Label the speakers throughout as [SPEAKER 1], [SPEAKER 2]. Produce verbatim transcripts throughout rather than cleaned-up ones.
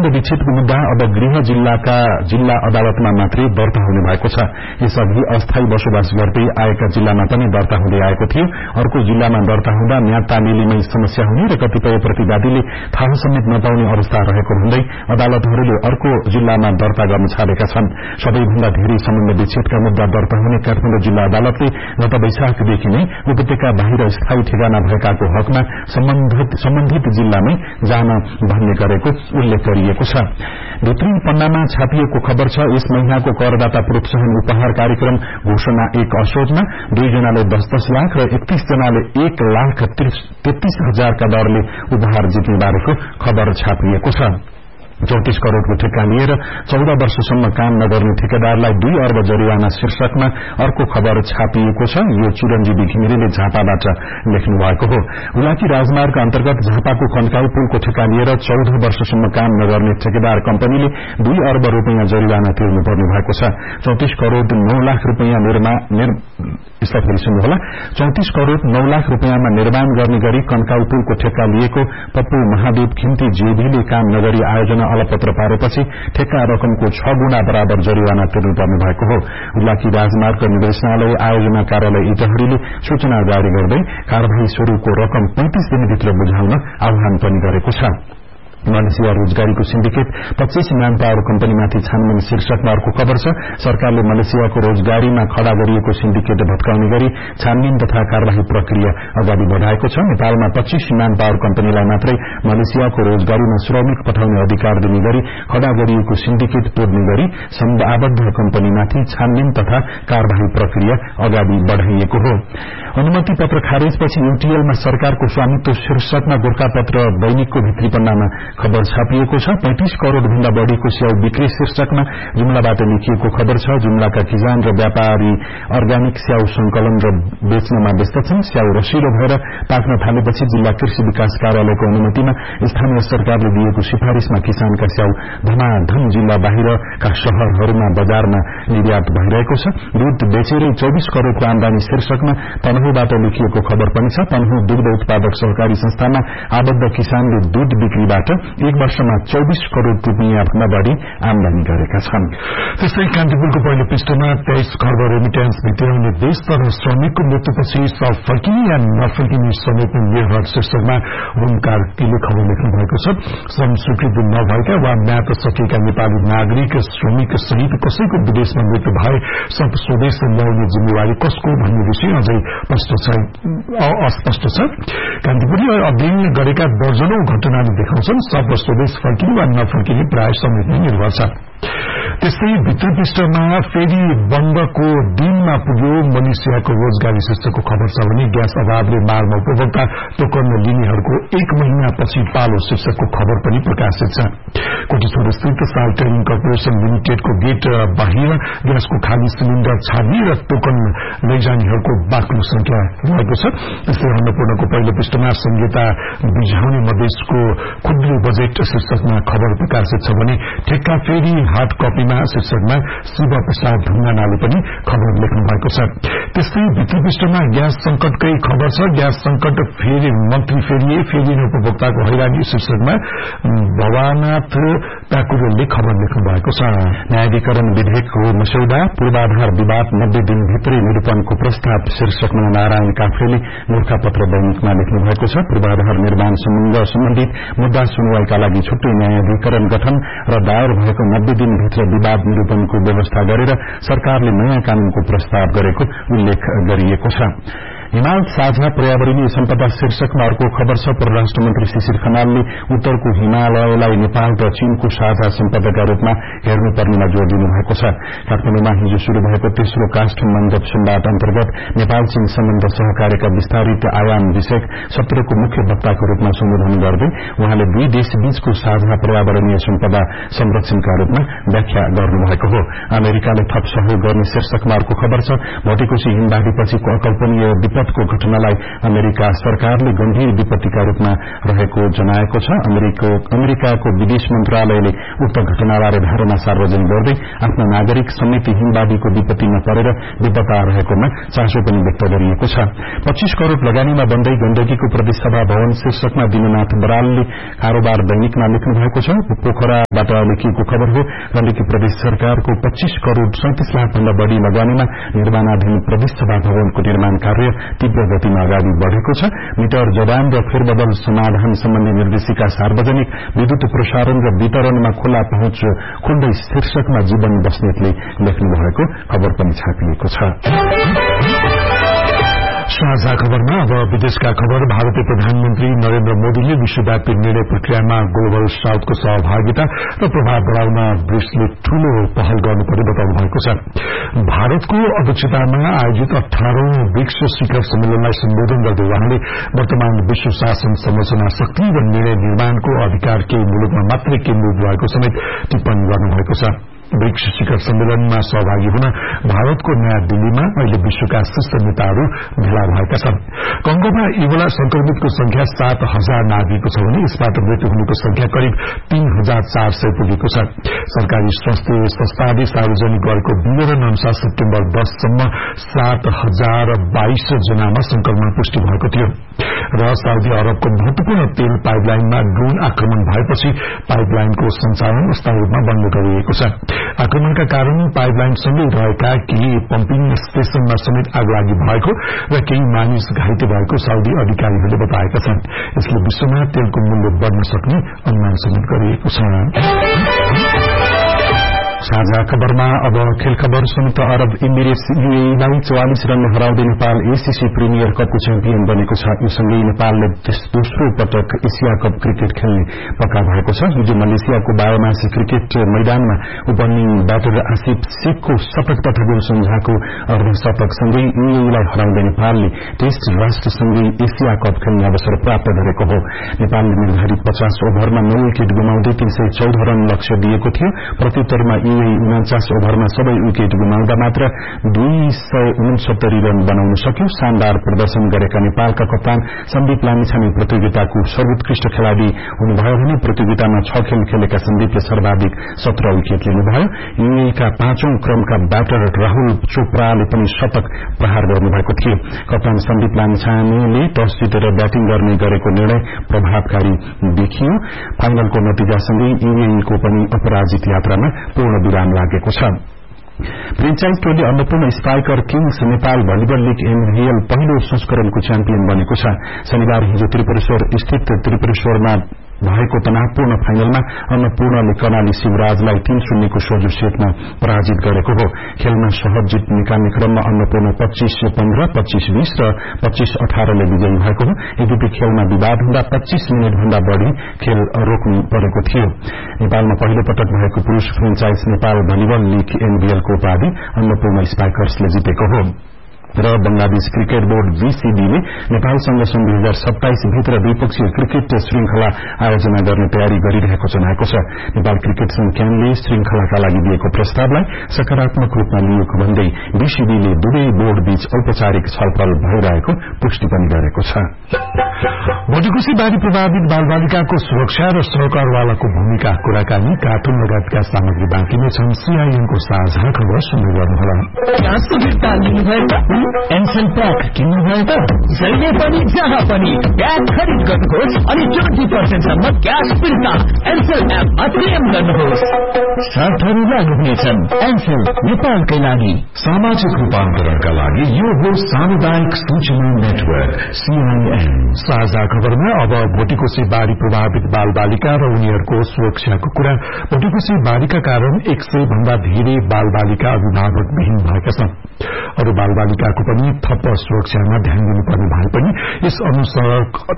[SPEAKER 1] सम्बन्ध विच्छेदको मुद्दा अब गृह जिल्लाका जिल्ला अदालतमा मात्रै दर्ता हुने भएको छ। यसअघि अस्थायी बसोबास गर्दै आएका जिल्लामा पनि दर्ता हुँदै आएको थियो। अर्को जिल्लामा दर्ता हुँदा म्याद तालिलीमै समस्या हुने र कतिपय प्रतिवादीले थाहा समेत नपाउने अवस्था रहेको भन्दै अदालतहरूले अर्को जिल्लामा दर्ता गर्न छाडेका छन्। सबैभन्दा धेरै सम्बन्ध विच्छेदका मुद्दा दर्ता हुने काठमाडौँ जिल्ला अदालतले गत वैशाखदेखि नै उपत्यका बाहिर स्थायी ठेगाना भएकाको हकमा सम्बन्धित जिल्लामै जान भन्ने गरेको उल्लेख गरिएको छ। भित्री पन्नामा छापिएको खबर छ। यस महिनाको करदाता प्रोत्साहन उपहार कार्यक्रम घोषणा एक असोजमा दुईजनाले दस दस लाख र एकतीस जनाले एक लाख तेत्तीस हजारका दरले उपहार जित्ने बारेको खबर छापिएको छ। चौतिस करोड़को ठेक्का लिएर चौध वर्षसम्म काम नगर्ने ठेकेदारलाई दुई अर्ब जरिवाना शीर्षकमा अर्को खबर छापिएको छ। यो चिरञ्जीवी घिमिरेले झापाबाट लेख्नु भएको हो। हुलाकी राजमार्ग अन्तर्गत झापाको कन्काई पुलको ठेक्का लिएर चौध वर्षसम्म काम नगर्ने ठेकेदार कम्पनीले दुई अर्ब रूपियाँ जरिवाना तिर्नुपर्ने भएको छ। चौतिस करोड़ नौ लाख रूपियाँ यसलाई फेरि सुन्नुहोला। चौतिस करोड़ नौ लाख रूपियाँमा निर्माण गर्ने गरी कन्काई पुलको ठेक्का लिएको पप्पू महादेव खिम्ती जेभीले काम नगरी आयोजना अलपत्र पारेपछि ठेक्का रकमको छ गुणा बराबर जरिवाना तिर्नुपर्ने भएको हो। हुलाकी राजमार्ग निर्देशनालय आयोजना कार्यालय इटहरीले सूचना जारी गर्दै कार्यवाही स्वरूपको रकम पैंतीस दिनभित्र बुझाउन आह्वान पनि गरेको छ। मलेसिया रोजगारीको सिन्डिकेट पच्चीस म्यान पावर कम्पनीमाथि छानबिन शीर्षकमा अर्को खबर छ। सरकारले मलेसियाको रोजगारीमा खड़ा गरिएको सिन्डिकेट भत्काउने गरी छानबिन तथा कार्यवाही प्रक्रिया अगाडि बढ़ाएको छ। नेपालमा पच्चीस म्यान पावर कम्पनीलाई मात्रै मलेसियाको रोजगारीमा श्रमिक पठाउने अधिकार दिने गरी खड़ा गरिएको सिन्डिकेट तोड्ने गरी सम्बद्ध कम्पनीमाथि छानबिन तथा कार्यवाही प्रक्रिया अगाडि बढ़ाइएको हो। अनुमति पत्र खारेजपछि यूटीएलमा सरकारको स्वामित्व शीर्षकमा गोर्खापत्र दैनिकको भित्री पन्नामा खबर छापिएको छ। पैंतीस करोड़ भन्दा बढ़ीको स्याउ बिक्री शीर्षकमा जुम्लाबाट लेखिएको खबर छ। जुम्लाका किसान र व्यापारी अर्ग्यानिक स्याउ संकलन र बेच्नमा व्यस्त छन्। स्याउ रसिलो भएर पाक्न थालेपछि जिल्ला कृषि विकास कार्यालयको अनुमतिमा स्थानीय सरकारले दिएको सिफारिशमा किसानका स्याउ धमाधम जिल्ला बाहिरका शहरहरूमा बजारमा निर्यात भइरहेको छ। दूध बेचेरै चौबीस करोड़को आमदानी शीर्षकमा तनहुँबाट लेखिएको खबर पनि छ। तनहुँ दुग्ध उत्पादक सहकारी संस्थामा आबद्ध किसानले दूध बिक्रीबाट एक वर्षमा चौबीस करोड़ रूपियाँ भन्दा बढ़ी आमदानी गरेका छन्।
[SPEAKER 2] त्यस्तै कान्तिपुरको पहिलो पृष्ठमा तेइस खर्ब रेमिट्यान्स भित्राउने देश तर श्रमिकको मृत्युपछि सब फर्किने या नफर्किने समेतमा निर्भर शीर्षकमा ओमकार केले खबर लेख्नु भएको छ। श्रम स्वीकृति नभएका वा म्याद सकेका नेपाली नागरिक श्रमिक सहित कसैको विदेशमा मृत्यु भए सब स्वदेश ल्याउने जिम्मेवारी कसको भन्ने विषय अझै अस्पष्ट छ। कान्तिपुरले अध्ययन गरेका दर्जनौं घटनाले देखाउँछन् सब स्वदेश फर्किने वा नफर्किने प्राय समेतमा निर्भर छ। त्यस्तै भित्री पृष्ठमा फेरि बन्दको दिनमा पुग्यो मलेसियाको रोजगारी शीर्षकको खबर छ भने ग्यास अभावले मारमा उपभोक्ता टोकन लिनेहरूको एक महिनापछि पालो शीर्षकको खबर पनि प्रकाशित छ। कोटेश्वर स्थित साल ट्रेनिङ कर्पोरेशन लिमिटेडको गेट बाहिर ग्यासको खाली सिलिण्डर छाड्ने र टोकन लैजानेहरूको बाक्लो संख्या रहेको छ। त्यस्तै अन्नपूर्णको पहिलो पृष्ठमा संहिता बुझाउने मधेसको खुद्रो बजेट शीर्षकमा खबर प्रकाशित छ भने ठेक्का फेरि हार्ड कपीमा शीर्षकमा शिव प्रसाद ढुङ्गानाले पनि खबर लेख्नु भएको छ। त्यस्तै भित्री पृष्ठमा ग्यास संकटकै खबर छ। ग्यास संकट फेरि मन्त्री फेरिए फेरिने उपभोक्ताको हैरानी शीर्षकमा भवानाथ प्याकुरेलले खबर लेख्नु भएको छ।
[SPEAKER 1] न्यायाधिकरण विधेयकको मस्यौदा पूर्वाधार विवाद नब्बे दिनभित्रै निरूपणको प्रस्ताव शीर्षकमा नारायण काफ्रेले गोर्खापत्र दैनिकमा लेख्नु भएको छ। पूर्वाधार निर्माण सम्बन्धित मुद्दा सुनवाईका लागि छुट्टै न्यायाधिकरण गठन र दायर भएको नब्बे दिनभित्र विवाद निरूपणको व्यवस्था गरेर सरकारले नयाँ कानूनको प्रस्ताव गरेको उल्लेख गरिएको छ। हिमाल साझा पर्यावरणीय सम्पदा शीर्षकमा अर्को खबर छ। परराष्ट्र मन्त्री शिशिर खनालले उत्तरको हिमालयलाई नेपाल र चीनको साझा सम्पदाका रूपमा हेर्नुपर्नेमा जोड़ दिनुभएको छ। काठमाडौँमा हिजो शुरू भएको तेस्रो काष्ठ मण्डप संवाद अन्तर्गत नेपाल चीन सम्बन्ध सहकार्यका विस्तारित आयाम विषयक सत्रको मुख्य वक्ताको रूपमा सम्बोधन गर्दै उहाँले दुई देश बीचको साझा पर्यावरणीय सम्पदा संरक्षणका रूपमा व्याख्या गर्नुभएको हो। अमेरिकाले थप सहयोग गर्ने शीर्षकमा अर्को खबर छ। भटेकोशी हिमबाढ़ीपछिको अकल्पनीय विपदको घटनालाई अमेरिका सरकारले गम्भीर विपत्तिका रूपमा रहेको जनाएको छ। अमेरिकाको विदेश मन्त्रालयले उक्त घटनाबारे धारणा सार्वजनिक गर्दै आफ्ना नागरिक समेत हिमवादीको विपत्तिमा परेर विपत्ता रहेकोमा चासो पनि व्यक्त गरिएको छ। पच्चीस करोड़ लगानीमा बन्दै गण्डकीको प्रदेशसभा भवन शीर्षकमा दिननाथ बरालले कारोबार दैनिकमा लेख्नु भएको छ। पोखराबाट लेखिएको खबर हो। गण्डकी प्रदेश सरकारको पच्चीस करोड़ सैंतीस लाख भन्दा बढ़ी लगानीमा निर्माणाधीन प्रदेशसभा भवनको निर्माण कार्य तीव्र गतिमा अगाडि बढ़ेको छ। मिटर जडान र फेरबदल समाधान सम्बन्धी निर्देशिका सार्वजनिक विद्युत प्रसारण र वितरणमा खुला पहुँच खुल्दै शीर्षकमा जीवन बस्नेतले लेख्नु भएको खबर पनि छापिएको छ।
[SPEAKER 2] साझा खबरमा अब विदेशका खबर। भारतीय प्रधानमन्त्री नरेन्द्र मोदीले विश्वव्यापी निर्णय प्रक्रियामा ग्लोबल साउथको सहभागिता र प्रभाव बढ़ाउन ब्रिक्सले ठूलो पहल गर्नुपर्ने बताउनु भएको छ। भारतको अध्यक्षतामा आयोजित अठारौं ब्रिक्स शिखर सम्मेलनलाई सम्बोधन गर्दै उहाँले वर्तमान विश्व शासन संरचना शक्ति र निर्णय निर्माणको अधिकार केही मुलुकमा मात्रै केन्द्रित भएको समेत टिप्पणी गर्नुभएको छ। ब्रिक्स शिखर सम्मेलनमा सहभागी हुन भारतको नयाँ दिल्लीमा अहिले विश्वका शीर्ष नेताहरू भेला भएका छन्। कंगोमा इबोला संक्रमितको संख्या सात हजार नागेको छ भने यसबाट मृत्यु हुनेको संख्या करिब तीन हजार चार सय पुगेको छ। सरकारी स्वास्थ्य संस्थाले सार्वजनिक गरेको विवरण अनुसार सेप्टेम्बर दससम्म सात हजार बाइस जनामा संक्रमण पुष्टि भएको थियो र साउदी अरबको महत्वपूर्ण तेल पाइपलाइनमा ड्रोन आक्रमण भएपछि पाइपलाइनको सञ्चालन अस्थायी रूपमा बन्द गरिएको छ। आक्रमणका कारण पाइपलाइनसँगै रहेका केही पम्पिङ स्टेशनमा समेत आगलागी भएको र केही मानिस घाइते भएको साउदी अधिकारीहरूले बताएका छन्। यसले विश्वमा तेलको मूल्य बढ़न सक्ने अनुमान समेत गरिएको छ।
[SPEAKER 1] साझा खबरमा अब खेल खबर। संयुक्त अरब इमिरेट्स यूएईलाई चौवालीस रनले हराउँदै नेपाल एसीसी प्रिमियर कपको च्याम्पियन बनेको छ। यो सँगै नेपालले दोस्रो पटक एसिया कप क्रिकेट खेल्ने पक्का भएको छ। हिजो मलेसियाको बायोमासी क्रिकेट मैदानमा ओपनिङ ब्याटर आसिफ शेखको शतक तथा गोल सन्झाको अर्धशतकसँगै यूएईलाई हराउँदै नेपालले टेस्ट राष्ट्रसँगै एसिया कप खेल्ने अवसर प्राप्त गरेको हो। नेपालले निर्धारित पचास ओभरमा नौ विकेट गुमाउँदै तीन सय चौध रन लक्ष्य दिएको थियो। प्रत्युत्तरमा यूएई उनाचास ओभरमा सबै विकेट गुमाउँदा मात्र दुई सय उनसत्तरी रन बनाउन सक्यो। शानदार प्रदर्शन गरेका नेपालका कप्तान सन्दीप लामिछाने प्रतियोगिताको सर्वोत्कृष्ट खेलाड़ी हुनुभयो भने प्रतियोगितामा छ खेल खेलेका सन्दीपले सर्वाधिक सत्र विकेट लिनुभयो। यूएईका पाँचौं क्रमका ब्याटर राहुल चोपड़ाले पनि शतक प्रहार गर्नुभएको थियो। कप्तान सन्दीप लामिछानेले टस जितेर ब्याटिङ गर्ने गरेको निर्णय प्रभावकारी देखियो। फाइनलको नतिजासँगै यूएईको पनि अपराजित यात्रामा पूर्ण विराम लागेको छ। फ्रेन्चाइज टोली Annapurna spiker Kings Nepal volleyball league NVL पहिलो संस्करणको च्याम्पियन बनेको छ। शनिबार हिजो त्रिपुरेश्वर स्थित त्रिपुरेश्वरमा भएको तनावपूर्ण फाइनलमा अन्नपूर्णले कर्णाली शिवराजलाई तीन शून्यको सोझो सेटमा पराजित गरेको हो। खेलमा सहज जित निकाल्ने क्रममा अन्नपूर्ण पच्चीस पन्ध्र पच्चीस बीस र पच्चीस अठारले विजयी भएको हो। यद्यपि खेलमा विवाद हुँदा पच्चीस मिनट भन्दा बढ़ी खेल रोक्नु परेको थियो। नेपालमा पहिलो पटक भएको पुरूष फ्रेन्चाइज नेपाल भलिबल लीग एनभीएलको उपाधि अन्नपूर्ण स्पाइकर्सले जितेको हो र बंगलादेश क्रिकेट बोर्ड बीसीबीले नेपालसँग सन् दुई हजार सत्ताइस भित्र द्विपक्षीय क्रिकेट श्रृंखला आयोजना गर्ने तयारी गरिरहेको जनाएको छ। नेपाल क्रिकेट संघ क्यानले श्रृंखलाका लागि दिएको प्रस्तावलाई सकारात्मक रूपमा लिएको भन्दै बीसीबीले दुवै बोर्ड बीच औपचारिक छलफल भइरहेको पुष्टि पनि गरेको छ।
[SPEAKER 2] भोटिकोशी बाढ़ी प्रभावित बालबालिकाको सुरक्षा र सरकारवालाको भूमिका कुराकानी कार्टुन लगायतका सामग्री बाँकी नै छन्। सीआईएनको साझा खबर सुन्नु गर्नुहोला।
[SPEAKER 3] एनसेल प्याक किन्नुभयो त जहिले पनि जहाँ पनि प्याक खरिद गर्नुहोस् अनि ट्वेन्टी पर्सेन्टसम्म क्यास फिर्ता एनसेल एप अध्ययन गर्नुहोस्। शर्तहरू लागू हुनेछन्। एनसेल नेपालकै लागि।
[SPEAKER 2] सामाजिक रूपान्तरणका लागि यो हो सामुदायिक सूचना नेटवर्क सीआईएन। साझा खबरमा अब भोटिकोशी बाढ़ी प्रभावित बाल बालिका र उनीहरूको सुरक्षाको कुरा। भोटिकोशी बाढ़ीका कारण एक सय भन्दा धेरै बाल बालिका अभिभावकविहीन भएका छन्। अरू बाल बालिकाको पनि थप सुरक्षामा ध्यान दिनुपर्ने भए पनि यस अनुसार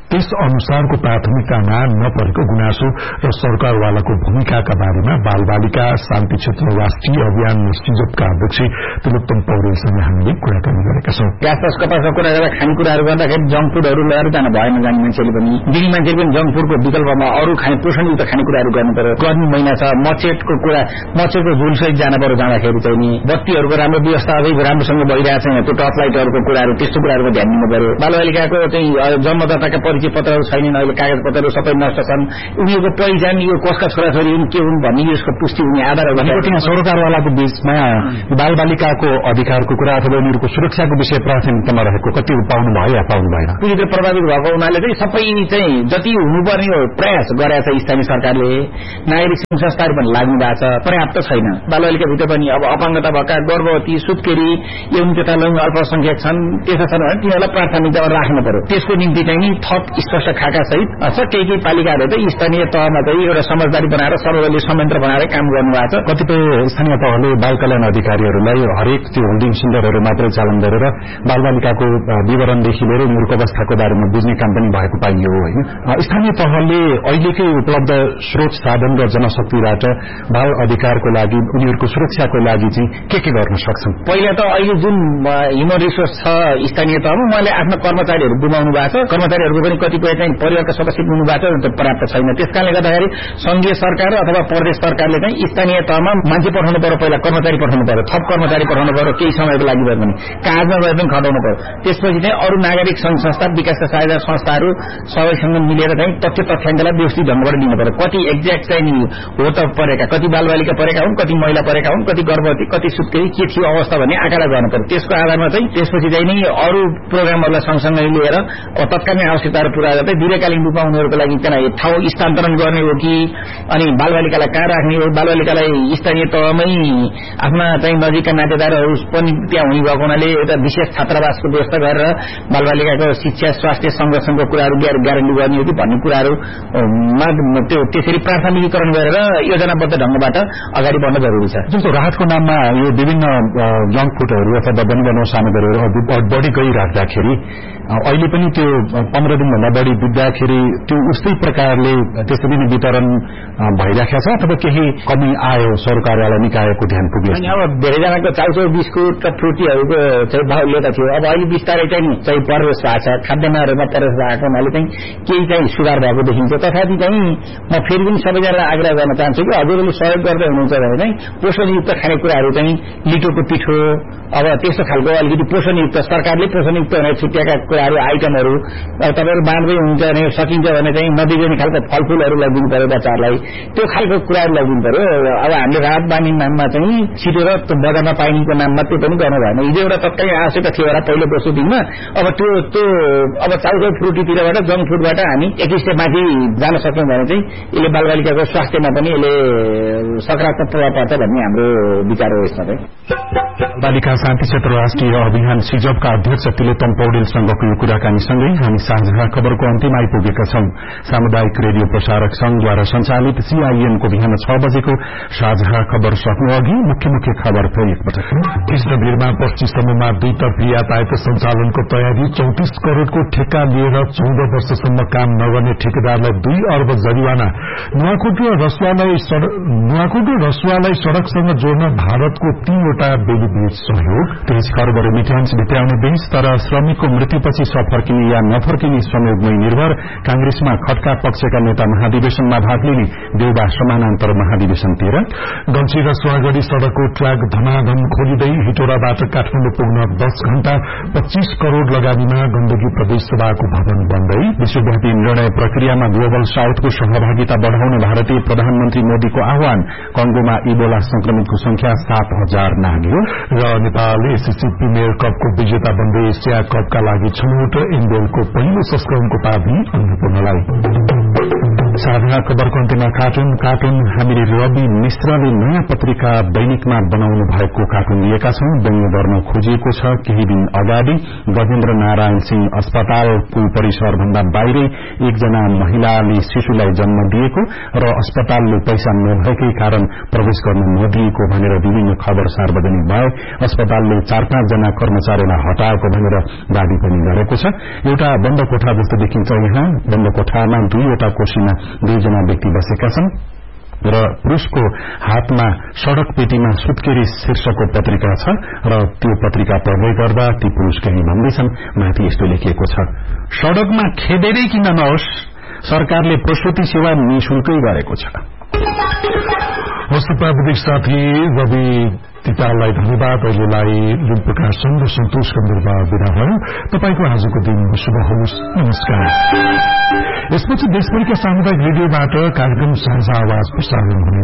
[SPEAKER 2] त्यस अनुसारको प्राथमिकतामा नपरेको गुनासो र सरकारवालाको भूमिकाका बारेमा बाल बालिका शान्ति क्षेत्र राष्ट्रिय अभियान सिजपका अध्यक्ष तिलोत्तम पौडेलसँग हामीले कुराकानी गरेका छौं।
[SPEAKER 4] ग्यास कपासको कुरा गर्दा खानेकुराहरू गर्दाखेरि जंक फुडहरू लिएर जान भएन, जाने मान्छेले पनि दिने मान्छेले पनि जंक फुडको विकल्पमा अरू खाने पोषणयुक्त खानेकुराहरू गर्नु पर्यो। गर्मी महिना छ, मचेटको कुरा मचेटको झुलसहित जान पर्यो, जाँदाखेरि चाहिँ नि बत्तीहरूको राम्रो व्यवस्था अझै राम्रोसँग भइरहेको छैन, त्यो टर्च लाइटहरूको कुराहरू त्यस्तो कुराहरूको ध्यान दिनु पर्यो। बालबालिकाको चाहिँ जन्मदाताका परिचय पत्रहरू छैनन्, अहिले कागज पत्रहरू सबै नष्ट छन्, उनीहरूको पहिचान यो कसका छोराछोरी हुन् के हुन् भन्ने यसको पुष्टि हुने आधारहरू
[SPEAKER 1] सरकारवालाको बीचमा बालबालिकाको अधिकारको कुरा अथवा उनीहरूको सुरक्षाको विषय प्राथमिकतामा रहेको कति पाउनु भयो या पाउनु भएन?
[SPEAKER 4] पूरी प्रभावित भएको हुनाले चाहिँ सबै चाहिँ जति हुनुपर्ने हो प्रयास गरेको छ स्थानीय सरकारले, नागरिक संघ संस्थाहरू पनि लाग्नु भएको छ, पर्याप्त छैन। बालबालिकाभित्र पनि अब अपाङ्गता भएका गर्भवती, सुत्केरी, यौन तथा लैङ्गिक अल्पसंख्यक छन्, त्यस्ता छन् भने तिनीहरूलाई प्राथमिकतामा राख्नु पर्यो। त्यसको निम्ति चाहिँ नि थप स्पष्ट खाका सहित छ केही केही पालिकाहरू चाहिँ स्थानीय तहमा चाहिँ एउटा समझदारी बनाएर सर्वदलीय संयन्त्र बनाएर काम गर्नुभएको छ।
[SPEAKER 1] कतिपय स्थानीय तहले बाल कल्याण अधिकारीहरूलाई हरेक त्यो होल्डिङ सेन्टरहरू मात्रै चालन गरेर बालबालिकाको विवरणदेखि लिएर उनीहरूको अवस्थाको बारेमा बुझ्ने काम पनि भएको पाइयो होइन। स्थानीय तहले अहिलेकै उपलब्ध स्रोत साधन र जनशक्तिबाट बाल अधिकारको लागि उनीहरूको सुरक्षाको लागि चाहिँ के के गर्न सक्छन्?
[SPEAKER 4] पहिला त अहिले जुन ह्युमन रिसोर्स छ स्थानीय तहमा उहाँले आफ्ना कर्मचारीहरू गुमाउनु भएको छ, कर्मचारीहरूको पनि कतिपय चाहिँ परिवारका सदस्य गुम्नु भएको छ, पर्याप्त छैन। त्यसकारणले गर्दाखेरि संघीय सरकार अथवा प्रदेश सरकारले चाहिँ स्थानीय तहमा मान्छे पठाउनु पर्यो, पहिला कर्मचारी पठाउनु पर्यो, थप कर्मचारी पठाउनु पर्यो, केही समयको लागि भए पनि कागजमा गए पनि खटाउनु पर्यो। त्यसपछि चाहिँ अरू नागरिक संघ संस्था, विकासका सहायता संस्थाहरू सबैसँग मिलेर चाहिँ तथ्य तथ्याङ्कलाई व्यवस्थित ढङ्गबाट दिनु पर्यो। कति एक्ज्याक्ट चाहिँ हो त परेका, कति बालबालिका परेका हुन्, कति महिला परेका हुन्, कति गर्भवती, कति सुत्केरी, के थियो अवस्था भन्ने आँकडा गर्नु पर्यो। त्यसको आधारमा चाहिँ त्यसपछि चाहिँ नि अरू प्रोग्रामहरूलाई सँगसँगै लिएर तत्कालीन आवश्यकताहरू पूरा गर्दै दीर्घकालीन रूपमा उनीहरूको लागि त्यहाँ ठाउँ स्थानान्तरण गर्ने हो कि अनि बालबालिकालाई कहाँ राख्ने हो, बालबालिकालाई स्थानीय तहमै आफ्ना चाहिँ नजिकका नातेदारहरू पनि त्यहाँ हुने भएको हुनाले एउटा विशेष छात्रावासको व्यवस्था गरेर बालबालिकाको शिक्षा, स्वास्थ्य, संरक्षणको कुराहरू ग्यारेन्टी गर्ने हो कि भन्ने कुराहरूमा त्यो त्यसरी प्राथमिकीकरण गरेर योजनाबद्ध ढङ्गबाट अगाडि बढ्न जरुरी छ।
[SPEAKER 1] जस्तो राहतको नाममा यो विभिन्न जंक फुडहरू अथवा बनिबनाउ सामग्रीहरू बढी गइराख्दाखेरि अहिले पनि त्यो पन्ध्र दिनभन्दा बढी बित्दाखेरि त्यो उस्तै प्रकारले त्यसरी नै वितरण भइराखेको छ अथवा केही कमी आयो सरकारवाला निकायको ध्यान पुग्यो?
[SPEAKER 4] अब धेरैजनाको चाउचाउ बिस्कुट र फ्रुटीहरूको चाहिँ भाव लिएका थियो, अब अहिले बिस्तारै चाहिँ चाहिँ प्रवेश भएको छ, खाद्यान्नहरूमा प्रवेश भएको हुनाले चाहिँ केही चाहिँ सुधार भएको देखिन्छ। तथापि चाहिँ म फेरि पनि सबैजनालाई आग्रह गर्न चाहन्छु कि हजुरहरूले सहयोग गर्दै हुनुहुन्छ भने चाहिँ पोषणयुक्त खानेकुराहरू चाहिँ लिटोको पिठो, अब त्यस्तो खालको अलिकति पोषणयुक्त सरकारले पोषणयुक्त भनेर छुट्याएका कुराहरू आइटमहरू अब तपाईँहरू बाँड्दै हुन्छ भने सकिन्छ भने चाहिँ नदिने खालको फलफूलहरू लगिदिनु पर्यो बच्चाहरूलाई, त्यो खालको कुराहरू लगिदिनु पर्यो। अब हामीले राहत बानी नाममा चाहिँ छिटेर बजारमा पाइनेको नाममा त्यो पनि गर्नु भएन। हिजो एउटा तत्कालीन आवश्यकता थियो होला पहिलो दोस्रो दिनमा, अब त्यो त्यो अब चाउचाउ फ्रुटीतिरबाट जङ्क फुडबाट हामी एक स्टेप माथि जान सक्यौँ भने चाहिँ यसले बालबालिकाको स्वास्थ्यमा पनि यसले सकारात्मक प्रभाव पर्छ भन्ने हाम्रो विचार हो। यसमा चाहिँ
[SPEAKER 1] बालिका शान्ति क्षेत्र राष्ट्रिय अभियान सिजपका अध्यक्ष तिलोत्तम पौडेलसँगको यो कुराकानीसँगै हामी साझा खबरको अन्तिम आइपुगेका छौं। सामुदायिक रेडियो प्रसारक संघद्वारा संचालित सीआईएनको बिहान छ बजेको साझा खबर सक्नु अघि मुख्य मुख्य खबर फेरि एकपटक।
[SPEAKER 2] कृष्णवीरमा पश्चिमसम्ममा दुईतर्फी यातायात सञ्चालनको तयारी, चौतिस करोड़को ठेक्का लिएर चौध वर्षसम्म काम नगर्ने ठेकेदारलाई दुई अर्ब जरिवाना। नुवाकोट र रसुवालाई नुवाकोट र रसुवालाई सड़कसँग जोड्न भारतको तीनवटा बेली बीच सहयोग।
[SPEAKER 1] तेइस खर्ब रेमिट्यान्स भित्राउने बीच तर श्रमिकको मृत्युपछि सफर्किने या नफर्किने संयोगमै निर्भर। कांग्रेसमा खड्का पक्षका नेता महाधिवेशनमा भाग लिने, देउबा समानान्तर महाधिवेशन तेह्र।
[SPEAKER 2] गंची र सुवागढ़ी सड़कको ट्र्याक धमाधम खोलिँदै हिटोराबाट काठमाडौँ पुग्न दस घण्टा, पच्चीस करोड़ लगानीमा गण्डकी प्रदेश सभाको भवन बन्दै।
[SPEAKER 1] विश्वव्यापी निर्णय प्रक्रियामा ग्लोबल साउथको सहभागिता बढ़ाउने भारतीय प्रधानमन्त्री मोदीको आह्वान। कंगोमा इबोला संक्रमितको संख्या सात हजार नाग्यो।
[SPEAKER 2] र नेपाल एसएससी प्रिमियर कपको विजेता बन्दै एसिया कपका लागि छनौट। एनबीएलको पहिलो संस्करणको पाबी अन्नपूर्णलाई।
[SPEAKER 1] साझा खबरको अन्त्यमा कार्टुन कार्टुन हामीले रवि मिश्रले नयाँ पत्रिका दैनिकमा बनाउनु भएको कार्टुन लिएका छौं। व्यङ्ग्य गर्न खोजिएको छ। केही दिन अगाडि गजेन्द्र नारायण सिंह अस्पतालको परिसरभन्दा बाहिरै एकजना महिलाले शिशुलाई जन्म दिएको र अस्पतालले पैसा नभएकै कारण प्रवेश गर्न नदिएको भनेर विभिन्न खबर सार्वजनिक भए। अस्पतालले चार पाँच जना कर्मचारीलाई हटाएको भनेर दावी पनि गरेको छ। एउटा बन्द कोठा जस्तो देखिन्छ। यहाँ बन्द कोठामा दुईवटा कोशीमा दुईजना व्यक्ति बसेका छन् र पुरुषको हातमा सड़क पेटीमा सुत्केरी शीर्षकको पत्रिका छ र त्यो पत्रिका पढ्दै गर्दा ती पुरुष केही भन्दैछन्। माथि यस्तो लेखिएको छ, सड़कमा खेदेरै किन नहोस्, सरकारले प्रसुति सेवा निशुल्कै गरेको छ।
[SPEAKER 2] प्राविधिक साथी रवि तिपाललाई धन्यवाद। अहिलेलाई लुन प्रकाशन र सन्तोष कन्दुरबा विदा भयो। तपाईको आजको दिन शुभ होस्। नमस्कार। यसपछि देशभरिका सामुदायिक रेडियोबाट कार्यक्रम साझा आवाज प्रसारण हुनेछ।